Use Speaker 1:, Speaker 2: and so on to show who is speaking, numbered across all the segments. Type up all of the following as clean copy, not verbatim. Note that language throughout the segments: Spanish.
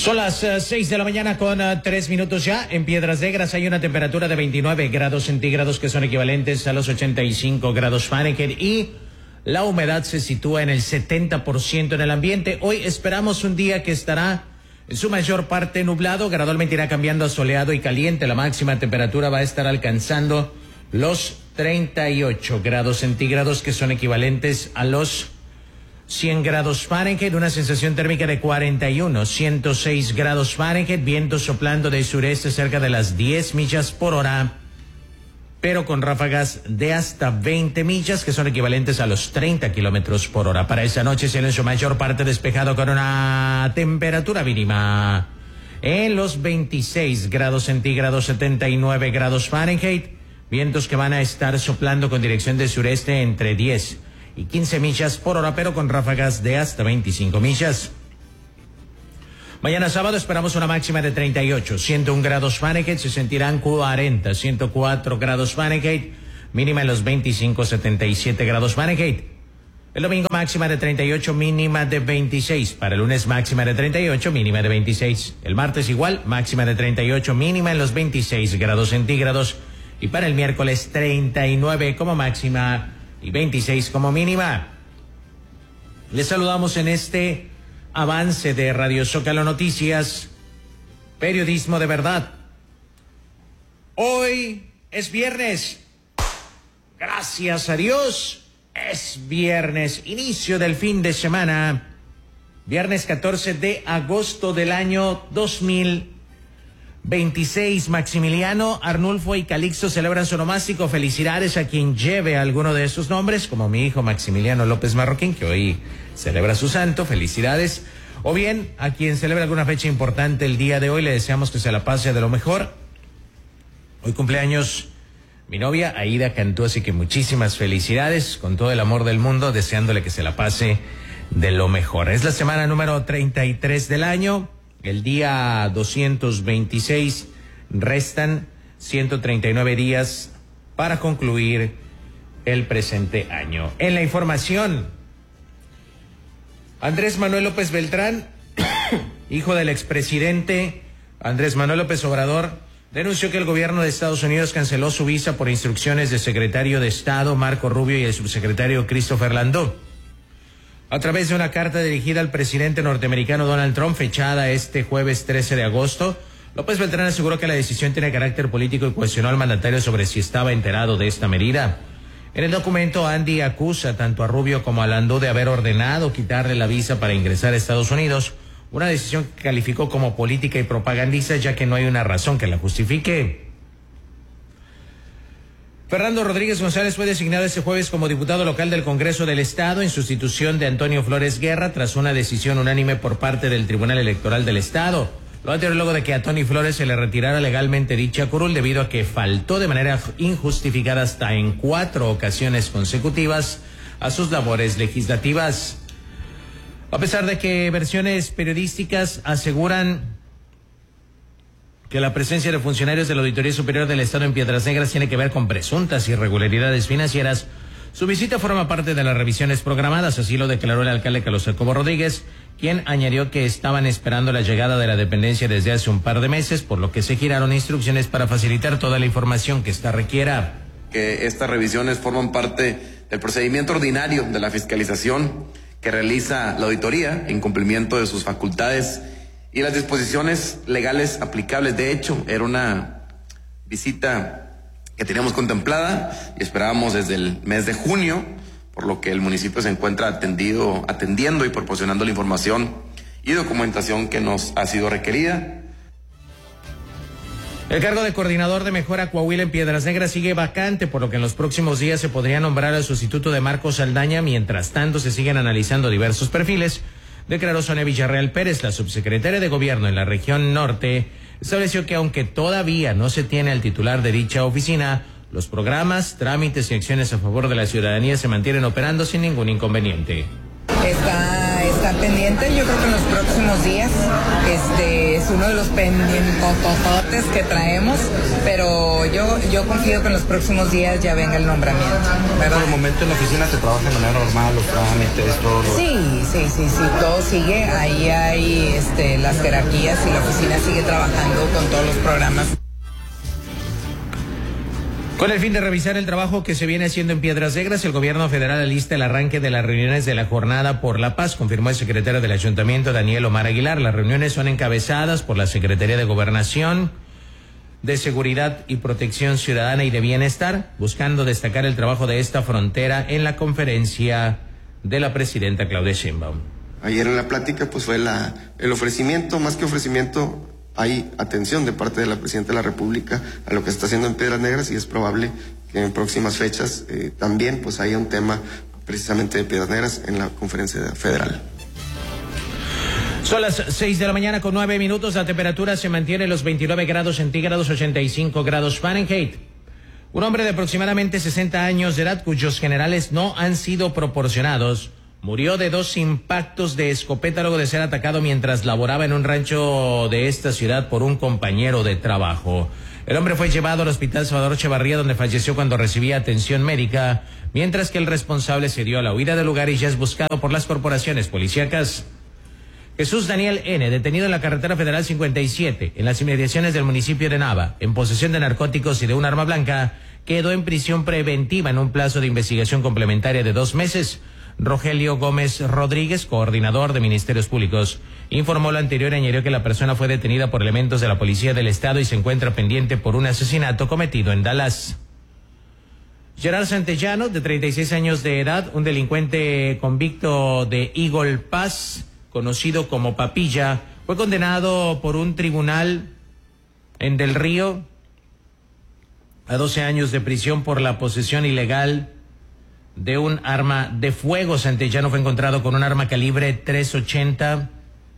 Speaker 1: Son las 6 de la mañana con 3 minutos ya. En Piedras Negras hay una temperatura de 29 grados centígrados que son equivalentes a los 85 grados Fahrenheit y la humedad se sitúa en el 70% en el ambiente. Hoy esperamos un día que estará en su mayor parte nublado, gradualmente irá cambiando a soleado y caliente. La máxima temperatura va a estar alcanzando los 38 grados centígrados que son equivalentes a los 100 grados Fahrenheit, una sensación térmica de 106 grados Fahrenheit, viento soplando de sureste cerca de las 10 millas por hora, pero con ráfagas de hasta 20 millas, que son equivalentes a los 30 kilómetros por hora. Para esta noche, cielo en su mayor parte despejado con una temperatura mínima en los 26 grados centígrados, 79 grados Fahrenheit, vientos que van a estar soplando con dirección de sureste entre 10 y 15 millas por hora, pero con ráfagas de hasta 25 millas. Mañana sábado esperamos una máxima de 38, 101 grados Fahrenheit, se sentirán 104 grados Fahrenheit, mínima en los 25, 77 grados Fahrenheit. El domingo máxima de 38, mínima de 26. Para el lunes máxima de 38, mínima de 26. El martes igual, máxima de 38, mínima en los 26 grados centígrados. Y para el miércoles 39 como máxima y 26 como mínima. Les saludamos en este avance de Radio Zócalo Noticias, periodismo de verdad. Hoy es viernes. Gracias a Dios, es viernes, inicio del fin de semana. Viernes 14 de agosto del año 2026. Maximiliano, Arnulfo y Calixto celebran su onomástico. Felicidades a quien lleve alguno de esos nombres, como mi hijo Maximiliano López Marroquín, que hoy celebra su santo. Felicidades. O bien, a quien celebra alguna fecha importante el día de hoy, le deseamos que se la pase de lo mejor. Hoy cumpleaños mi novia, Aida Cantú, así que muchísimas felicidades, con todo el amor del mundo, deseándole que se la pase de lo mejor. Es la semana número 33 del año. El día 226, restan 139 días para concluir el presente año. En la información, Andrés Manuel López Beltrán, hijo del expresidente Andrés Manuel López Obrador, denunció que el gobierno de Estados Unidos canceló su visa por instrucciones del secretario de Estado Marco Rubio y el subsecretario Christopher Landau. A través de una carta dirigida al presidente norteamericano Donald Trump, fechada este jueves 13 de agosto, López Beltrán aseguró que la decisión tiene carácter político y cuestionó al mandatario sobre si estaba enterado de esta medida. En el documento, Andy acusa tanto a Rubio como a Landau de haber ordenado quitarle la visa para ingresar a Estados Unidos, una decisión que calificó como política y propagandista, ya que no hay una razón que la justifique. Fernando Rodríguez González fue designado este jueves como diputado local del Congreso del Estado en sustitución de Antonio Flores Guerra tras una decisión unánime por parte del Tribunal Electoral del Estado. Lo anterior luego de que a Tony Flores se le retirara legalmente dicha curul debido a que faltó de manera injustificada hasta en 4 ocasiones consecutivas a sus labores legislativas. A pesar de que versiones periodísticas aseguran que la presencia de funcionarios de la Auditoría Superior del Estado en Piedras Negras tiene que ver con presuntas irregularidades financieras, su visita forma parte de las revisiones programadas, así lo declaró el alcalde Carlos Jacobo Rodríguez, quien añadió que estaban esperando la llegada de la dependencia desde hace un par de meses, por lo que se giraron instrucciones para facilitar toda la información que ésta requiera.
Speaker 2: Que estas revisiones forman parte del procedimiento ordinario de la fiscalización que realiza la auditoría en cumplimiento de sus facultades y las disposiciones legales aplicables. De hecho, era una visita que teníamos contemplada y esperábamos desde el mes de junio, por lo que el municipio se encuentra atendiendo y proporcionando la información y documentación que nos ha sido requerida.
Speaker 1: El cargo de coordinador de Mejora Coahuila en Piedras Negras sigue vacante, por lo que en los próximos días se podría nombrar al sustituto de Marcos Saldaña. Mientras tanto, se siguen analizando diversos perfiles, declaró Sonia Villarreal Pérez, la subsecretaria de Gobierno en la región norte. Estableció que aunque todavía no se tiene al titular de dicha oficina, los programas, trámites y acciones a favor de la ciudadanía se mantienen operando sin ningún inconveniente.
Speaker 3: Está pendientes. Yo creo que en los próximos días es uno de los pendientes que traemos, pero yo confío que en los próximos días ya venga el nombramiento, ¿verdad?
Speaker 4: Por el momento en la oficina se trabaja de manera normal, los trámites, todo.
Speaker 3: Sí, todo sigue. Ahí hay las jerarquías y la oficina sigue trabajando con todos los programas.
Speaker 1: Con el fin de revisar el trabajo que se viene haciendo en Piedras Negras, el gobierno federal alista el arranque de las reuniones de la Jornada por la Paz, confirmó el secretario del Ayuntamiento, Daniel Omar Aguilar. Las reuniones son encabezadas por la Secretaría de Gobernación, de Seguridad y Protección Ciudadana y de Bienestar, buscando destacar el trabajo de esta frontera en la conferencia de la presidenta Claudia Sheinbaum.
Speaker 5: Ayer en la plática pues fue el ofrecimiento, más que ofrecimiento, hay atención de parte de la Presidenta de la República a lo que se está haciendo en Piedras Negras y es probable que en próximas fechas también pues haya un tema precisamente de Piedras Negras en la conferencia federal.
Speaker 1: Son las 6 de la mañana con 9 minutos. La temperatura se mantiene en los 29 grados centígrados, 85 grados Fahrenheit. Un hombre de aproximadamente 60 años de edad, cuyos generales no han sido proporcionados, murió de 2 impactos de escopeta luego de ser atacado mientras laboraba en un rancho de esta ciudad por un compañero de trabajo. El hombre fue llevado al Hospital Salvador Echevarría, donde falleció cuando recibía atención médica, mientras que el responsable se dio a la huida del lugar y ya es buscado por las corporaciones policíacas. Jesús Daniel N., detenido en la carretera federal 57, en las inmediaciones del municipio de Nava, en posesión de narcóticos y de un arma blanca, quedó en prisión preventiva en un plazo de investigación complementaria de 2 meses. Rogelio Gómez Rodríguez, coordinador de Ministerios Públicos, informó lo anterior y añadió que la persona fue detenida por elementos de la Policía del Estado y se encuentra pendiente por un asesinato cometido en Dallas. Gerard Santellano, de 36 años de edad, un delincuente convicto de Eagle Pass, conocido como Papilla, fue condenado por un tribunal en Del Río a 12 años de prisión por la posesión ilegal de un arma de fuego. Santellano fue encontrado con un arma calibre .380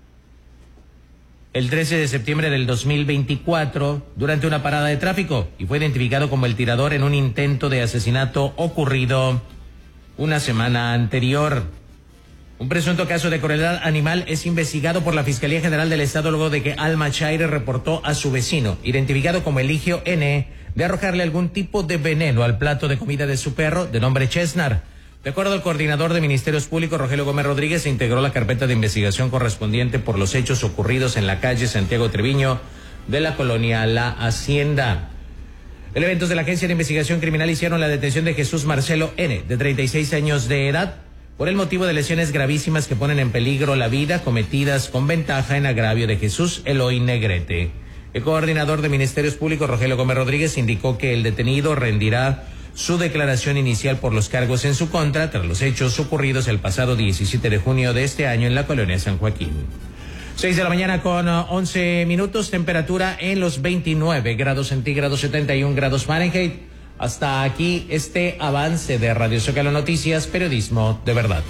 Speaker 1: el 13 de septiembre del 2024 durante una parada de tráfico y fue identificado como el tirador en un intento de asesinato ocurrido una semana anterior. Un presunto caso de crueldad animal es investigado por la Fiscalía General del Estado luego de que Alma Chaire reportó a su vecino, identificado como Eligio N., de arrojarle algún tipo de veneno al plato de comida de su perro, de nombre Chesnar. De acuerdo al coordinador de Ministerios Públicos, Rogelio Gómez Rodríguez, se integró la carpeta de investigación correspondiente por los hechos ocurridos en la calle Santiago Treviño de la colonia La Hacienda. Elementos de la Agencia de Investigación Criminal hicieron la detención de Jesús Marcelo N., de 36 años de edad, por el motivo de lesiones gravísimas que ponen en peligro la vida cometidas con ventaja en agravio de Jesús Eloy Negrete. El coordinador de Ministerios Públicos, Rogelio Gómez Rodríguez, indicó que el detenido rendirá su declaración inicial por los cargos en su contra tras los hechos ocurridos el pasado 17 de junio de este año en la colonia San Joaquín. 6 de la mañana con 11 minutos, temperatura en los 29 grados centígrados, 71 grados Fahrenheit. Hasta aquí este avance de Radio Zócalo Noticias, periodismo de verdad.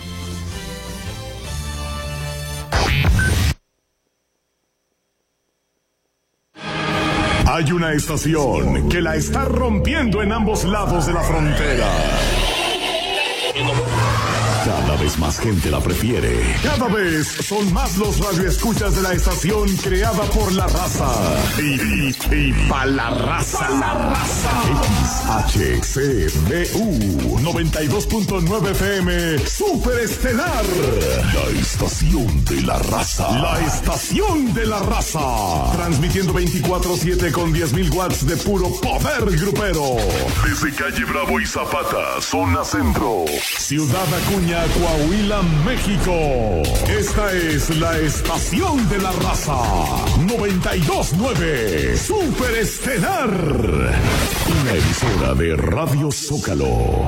Speaker 6: Hay una estación que la está rompiendo en ambos lados de la frontera. Cada vez más gente la prefiere. Cada vez son más los radioescuchas de la estación creada por la raza. Y pa' la raza. XHCBU 92.9 FM Super Estelar. La estación de la raza. La estación de la raza. Transmitiendo 24/7 con 10,000 watts de puro poder grupero. Desde calle Bravo y Zapata, zona centro. Ciudad Acuña, Coahuila, México. Esta es la estación de la raza. 92.9 Super Estelar. Una emisora de Radio Zócalo.